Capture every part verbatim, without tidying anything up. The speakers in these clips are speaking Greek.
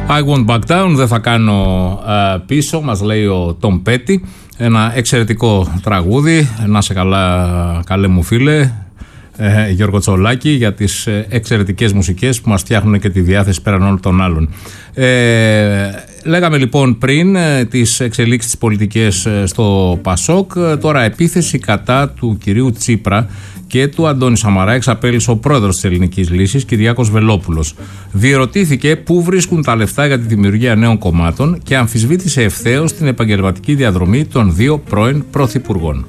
I won't back down, δεν θα κάνω uh, πίσω, μας λέει ο Tom Petty. Ένα εξαιρετικό τραγούδι. Να σε καλά, καλέ μου φίλε ε, Γιώργο Τσολάκη, για τις εξαιρετικές μουσικές που μας φτιάχνουν και τη διάθεση πέραν όλων των άλλων. Ε, λέγαμε λοιπόν πριν ε, τις εξελίξεις της πολιτικές ε, στο Πασόκ. Ε, τώρα επίθεση κατά του κυρίου Τσίπρα και του Αντώνη Σαμαρά εξαπέλυσε ο πρόεδρος της Ελληνικής Λύσης, Κυριάκος Βελόπουλος. Διερωτήθηκε πού βρίσκουν τα λεφτά για τη δημιουργία νέων κομμάτων και αμφισβήτησε ευθέως την επαγγελματική διαδρομή των δύο πρώην πρωθυπουργών.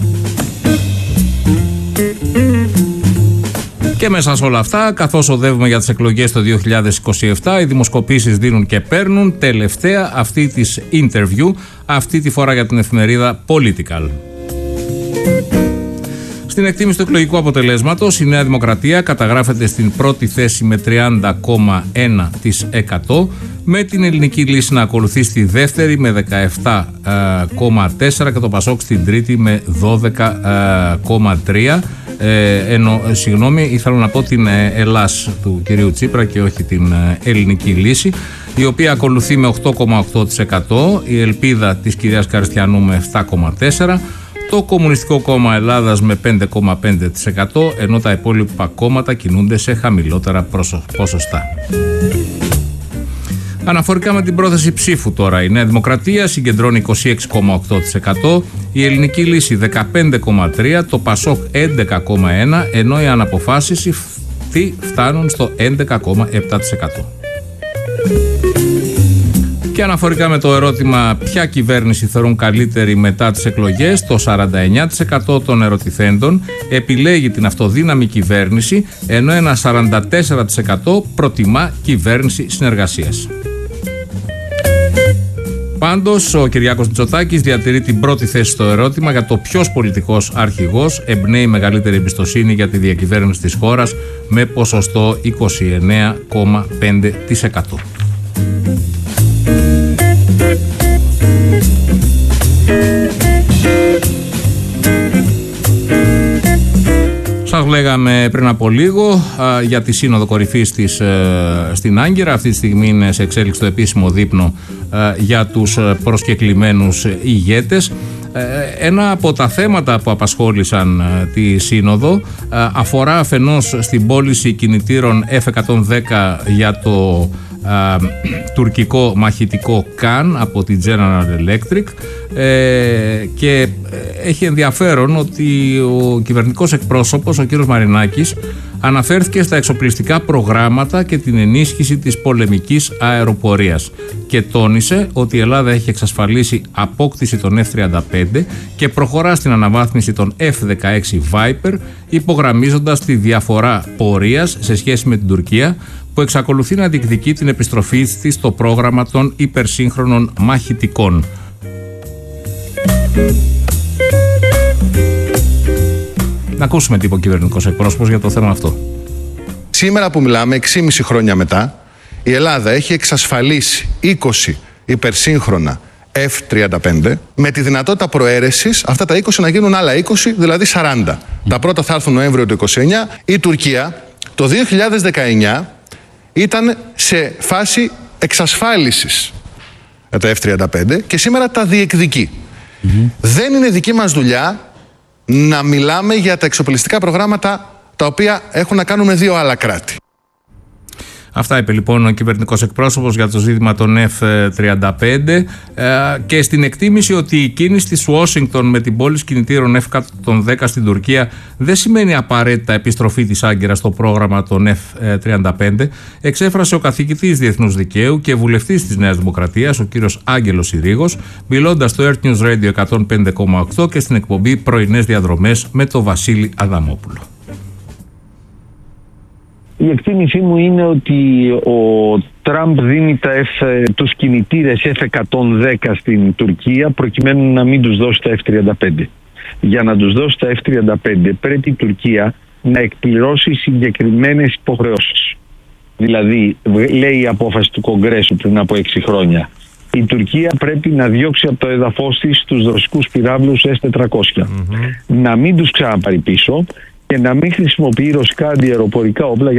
Και μέσα σε όλα αυτά, καθώς οδεύουμε για τις εκλογές το δύο χιλιάδες είκοσι επτά, οι δημοσκοπήσεις δίνουν και παίρνουν. Τελευταία αυτή της interview, αυτή τη φορά για την εφημερίδα Political. Στην εκτίμηση του εκλογικού αποτελέσματος, η Νέα Δημοκρατία καταγράφεται στην πρώτη θέση με τριάντα κόμμα ένα τοις εκατό, με την Ελληνική Λύση να ακολουθεί στη δεύτερη με δεκαεπτά κόμμα τέσσερα τοις εκατό και το Πασόκ στην τρίτη με δώδεκα κόμμα τρία τοις εκατό. Ε, ενώ, συγγνώμη, ήθελα να πω την ε, Ελλάς του κυρίου Τσίπρα και όχι την ε, Ελληνική Λύση, η οποία ακολουθεί με οκτώ κόμμα οκτώ τοις εκατό, η Ελπίδα της κυρίας Καριστιανού με επτά κόμμα τέσσερα τοις εκατό, το Κομμουνιστικό Κόμμα Ελλάδας με πέντε κόμμα πέντε τοις εκατό, ενώ τα υπόλοιπα κόμματα κινούνται σε χαμηλότερα ποσοστά. Αναφορικά με την πρόθεση ψήφου τώρα, η Νέα Δημοκρατία συγκεντρώνει είκοσι έξι κόμμα οκτώ τοις εκατό, η Ελληνική Λύση δεκαπέντε κόμμα τρία τοις εκατό, το Πασόκ έντεκα κόμμα ένα τοις εκατό, ενώ οι αναποφάσεις φτάνουν στο έντεκα κόμμα επτά τοις εκατό. Και αναφορικά με το ερώτημα ποια κυβέρνηση θεωρούν καλύτερη μετά τις εκλογές, το σαράντα εννέα τοις εκατό των ερωτηθέντων επιλέγει την αυτοδύναμη κυβέρνηση, ενώ ένα σαράντα τέσσερα τοις εκατό προτιμά κυβέρνηση συνεργασίας. Πάντως, ο Κυριάκος Μητσοτάκης διατηρεί την πρώτη θέση στο ερώτημα για το ποιος πολιτικός αρχηγός εμπνέει μεγαλύτερη εμπιστοσύνη για τη διακυβέρνηση της χώρας, με ποσοστό είκοσι εννέα κόμμα πέντε τοις εκατό. Σας λέγαμε πριν από λίγο α, για τη Σύνοδο Κορυφής της, ε, στην Άγκυρα. Αυτή τη στιγμή είναι σε εξέλιξη το επίσημο δείπνο ε, για τους προσκεκλημένους ηγέτες. Ε, ένα από τα θέματα που απασχόλησαν ε, τη Σύνοδο ε, αφορά αφενός στην πώληση κινητήρων εφ εκατόν δέκα για το Uh, τουρκικό μαχητικό Καν από τη General Electric, ε, και έχει ενδιαφέρον ότι ο κυβερνητικός εκπρόσωπος, ο κύριος Μαρινάκης, αναφέρθηκε στα εξοπλιστικά προγράμματα και την ενίσχυση της πολεμικής αεροπορίας και τόνισε ότι η Ελλάδα έχει εξασφαλίσει απόκτηση των εφ τριάντα πέντε και προχωρά στην αναβάθμιση των εφ δεκαέξι Viper, υπογραμμίζοντας τη διαφορά πορείας σε σχέση με την Τουρκία, που εξακολουθεί να διεκδικεί την επιστροφή της στο πρόγραμμα των υπερσύγχρονων μαχητικών. Να ακούσουμε τι είπε ο κυβερνητικός εκπρόσωπος για το θέμα αυτό. Σήμερα που μιλάμε, έξι και μισό χρόνια μετά, η Ελλάδα έχει εξασφαλίσει είκοσι υπερσύγχρονα εφ τριάντα πέντε με τη δυνατότητα προαίρεσης αυτά τα είκοσι να γίνουν άλλα είκοσι, δηλαδή σαράντα. Mm. Τα πρώτα θα έρθουν Νοέμβριο του είκοσι εννιά. Η Τουρκία το δύο χιλιάδες δεκαεννιά ήταν σε φάση εξασφάλισης τα εφ τριάντα πέντε και σήμερα τα διεκδικεί. Mm-hmm. Δεν είναι δική μας δουλειά να μιλάμε για τα εξοπλιστικά προγράμματα τα οποία έχουν να κάνουν με δύο άλλα κράτη. Αυτά είπε λοιπόν ο κυβερνητικός εκπρόσωπος για το ζήτημα των εφ τριάντα πέντε και στην εκτίμηση ότι η κίνηση της Ουάσιγκτον με την πώληση κινητήρων εφ εκατόν δέκα στην Τουρκία δεν σημαίνει απαραίτητα επιστροφή της Άγκυρας στο πρόγραμμα των εφ τριάντα πέντε, εξέφρασε ο καθηγητής Διεθνούς Δικαίου και βουλευτής της Νέας Δημοκρατίας, ο κύριος Άγγελος Ηρίγος, μιλώντας στο Earth News Radio εκατόν πέντε κόμμα οκτώ και στην εκπομπή Πρωινές Διαδρομές με τον Βασίλη Αδαμόπουλο. Η εκτίμησή μου είναι ότι ο Τραμπ δίνει τα F, τους κινητήρες εφ εκατόν δέκα στην Τουρκία προκειμένου να μην τους δώσει τα εφ τριάντα πέντε. Για να τους δώσει τα εφ τριάντα πέντε πρέπει η Τουρκία να εκπληρώσει συγκεκριμένες υποχρεώσεις. Δηλαδή, λέει η απόφαση του Κογκρέσου πριν από έξι χρόνια, η Τουρκία πρέπει να διώξει από το έδαφος της τους ρωσικούς πυράβλους ες τετρακόσια. Mm-hmm. Να μην τους ξαναπάρει πίσω και να μην χρησιμοποιεί ρωσικά αντιαεροπορικά όπλα